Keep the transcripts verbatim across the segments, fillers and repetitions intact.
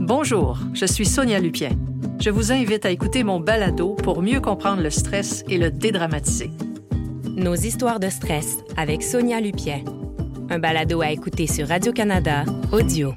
Bonjour, je suis Sonia Lupien. Je vous invite à écouter mon balado pour mieux comprendre le stress et le dédramatiser. Nos histoires de stress avec Sonia Lupien. Un balado à écouter sur Radio-Canada Audio.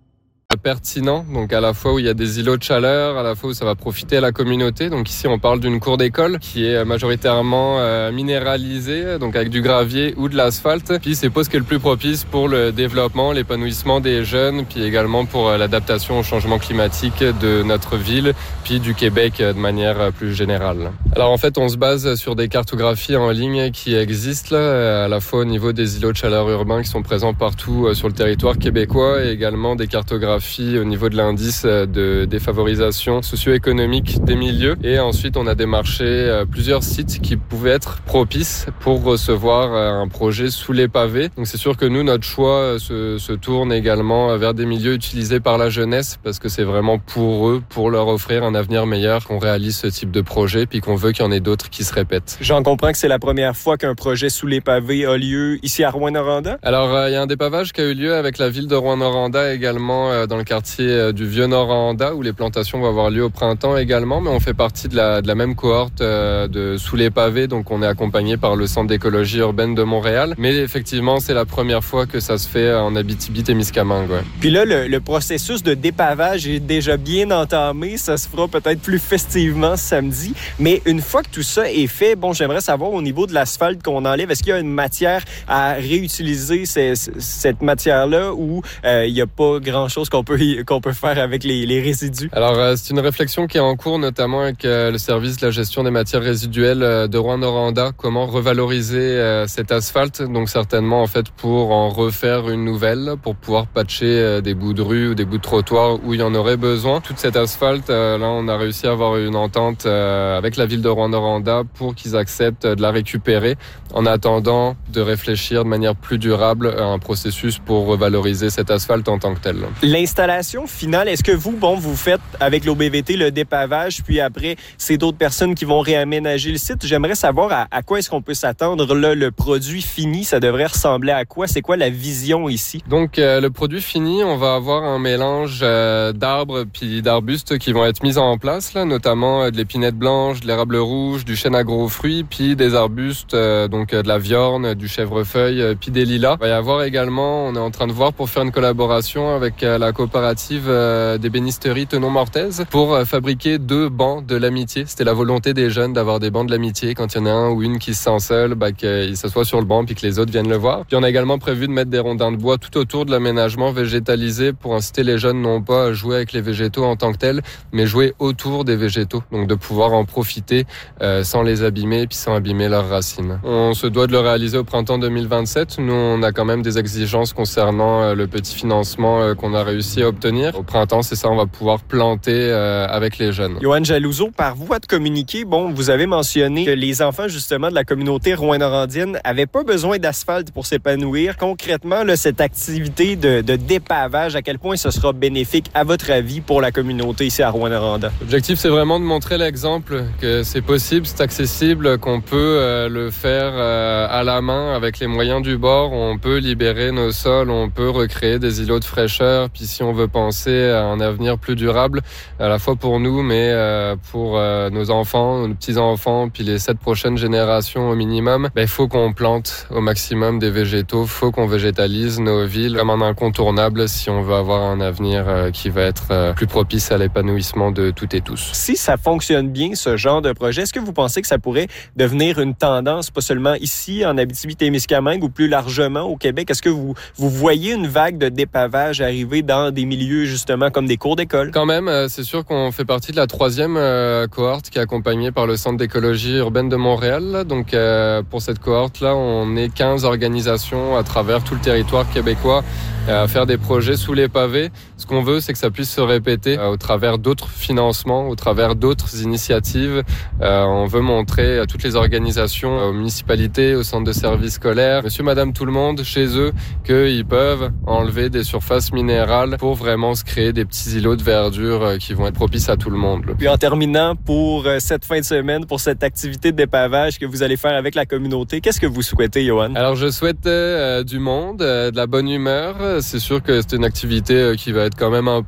Pertinent, donc à la fois où il y a des îlots de chaleur, à la fois où ça va profiter à la communauté. Donc ici on parle d'une cour d'école qui est majoritairement euh, minéralisée, donc avec du gravier ou de l'asphalte. Puis c'est pas ce qui est le plus propice pour le développement, l'épanouissement des jeunes, puis également pour euh, l'adaptation au changement climatique de notre ville, puis du Québec euh, de manière plus générale. Alors en fait on se base sur des cartographies en ligne qui existent là, à la fois au niveau des îlots de chaleur urbains qui sont présents partout euh, sur le territoire québécois et également des cartographies au niveau de l'indice de défavorisation socio-économique des milieux. Et ensuite, on a démarché plusieurs sites qui pouvaient être propices pour recevoir un projet sous les pavés. Donc c'est sûr que nous, notre choix se, se tourne également vers des milieux utilisés par la jeunesse parce que c'est vraiment pour eux, pour leur offrir un avenir meilleur qu'on réalise ce type de projet puis qu'on veut qu'il y en ait d'autres qui se répètent. J'en comprends que c'est la première fois qu'un projet sous les pavés a lieu ici à Rouyn-Noranda? Alors, il y a un dépavage qui a eu lieu avec la ville de Rouyn-Noranda également dans le quartier du Vieux-Noranda où les plantations vont avoir lieu au printemps également, mais on fait partie de la, de la même cohorte de sous les pavés, donc on est accompagné par le Centre d'écologie urbaine de Montréal. Mais effectivement, c'est la première fois que ça se fait en Abitibi-Témiscamingue. Ouais. Puis là, le, le processus de dépavage est déjà bien entamé. Ça se fera peut-être plus festivement samedi. Mais une fois que tout ça est fait, bon, j'aimerais savoir au niveau de l'asphalte qu'on enlève, est-ce qu'il y a une matière à réutiliser ces, cette matière-là ou euh, il n'y a pas grand-chose qu'on peut, qu'on peut faire avec les, les résidus? Alors, euh, c'est une réflexion qui est en cours, notamment avec euh, le service de la gestion des matières résiduelles euh, de Rouyn-Noranda. Comment revaloriser euh, cet asphalte? Donc, certainement, en fait, pour en refaire une nouvelle, pour pouvoir patcher euh, des bouts de rue ou des bouts de trottoir où il y en aurait besoin. Toute cette asphalte, euh, là, on a réussi à avoir une entente euh, avec la ville de Rouyn-Noranda pour qu'ils acceptent de la récupérer en attendant de réfléchir de manière plus durable à un processus pour revaloriser cet asphalte en tant que tel. L'installation finale, est-ce que vous, bon, vous faites avec l'O B V T le dépavage, puis après, c'est d'autres personnes qui vont réaménager le site? J'aimerais savoir à, à quoi est-ce qu'on peut s'attendre. Là, le produit fini, ça devrait ressembler à quoi? C'est quoi la vision ici? Donc, euh, le produit fini, on va avoir un mélange euh, d'arbres puis d'arbustes qui vont être mis en place, là, notamment euh, de l'épinette blanche, de l'érable rouge, du chêne à gros fruits, puis des arbustes, euh, donc euh, de la viorne, du chèvrefeuille, euh, puis des lilas. Il va y avoir également, on est en train de voir pour faire une collaboration avec euh, la coopérative euh, d'ébénisterie Tenon-Mortaise pour euh, fabriquer deux bancs de l'amitié. C'était la volonté des jeunes d'avoir des bancs de l'amitié. Quand il y en a un ou une qui se sent seul, bah, qu'il s'assoit sur le banc puis que les autres viennent le voir. Puis on a également prévu de mettre des rondins de bois tout autour de l'aménagement végétalisé pour inciter les jeunes non pas à jouer avec les végétaux en tant que tels, mais jouer autour des végétaux. Donc de pouvoir en profiter euh, sans les abîmer puis sans abîmer leurs racines. On se doit de le réaliser au printemps deux mille vingt-sept. Nous, on a quand même des exigences concernant euh, le petit financement euh, qu'on a réussi à obtenir. Au printemps, c'est ça, on va pouvoir planter euh, avec les jeunes. Yoann Jalouzeau, par voie de communiqué, bon, vous avez mentionné que les enfants, justement, de la communauté rouyn-norandienne avaient pas besoin d'asphalte pour s'épanouir. Concrètement, là, cette activité de, de dépavage, à quel point ce sera bénéfique, à votre avis, pour la communauté ici à Rouyn-Noranda? L'objectif, c'est vraiment de montrer l'exemple que c'est possible, c'est accessible, qu'on peut euh, le faire euh, à la main avec les moyens du bord. On peut libérer nos sols, on peut recréer des îlots de fraîcheur. Puis si on veut penser à un avenir plus durable, à la fois pour nous, mais euh, pour euh, nos enfants, nos petits-enfants, puis les sept prochaines générations au minimum, ben, il faut qu'on plante au maximum des végétaux, il faut qu'on végétalise nos villes comme un incontournable si on veut avoir un avenir euh, qui va être euh, plus propice à l'épanouissement de toutes et tous. Si ça fonctionne bien, ce genre de projet, est-ce que vous pensez que ça pourrait devenir une tendance, pas seulement ici, en Abitibi-Témiscamingue, ou plus largement au Québec? Est-ce que vous, vous voyez une vague de dépavage arriver dans des milieux, justement, comme des cours d'école? Quand même, euh, c'est sûr qu'on fait partie de la troisième euh, cohorte qui est accompagnée par le Centre d'écologie urbaine de Montréal. Là. Donc, euh, pour cette cohorte-là, on est quinze organisations à travers tout le territoire québécois à faire des projets sous les pavés. Ce qu'on veut, c'est que ça puisse se répéter euh, au travers d'autres financements, au travers d'autres initiatives. Euh, on veut montrer à toutes les organisations, aux municipalités, aux centres de services scolaires, monsieur, madame, tout le monde, chez eux, qu'ils peuvent enlever des surfaces minérales pour vraiment se créer des petits îlots de verdure euh, qui vont être propices à tout le monde. Là. Puis en terminant, pour euh, cette fin de semaine, pour cette activité de dépavage que vous allez faire avec la communauté, qu'est-ce que vous souhaitez, Yoann? Alors, je souhaite euh, du monde, euh, de la bonne humeur. C'est sûr que c'est une activité qui va être quand même un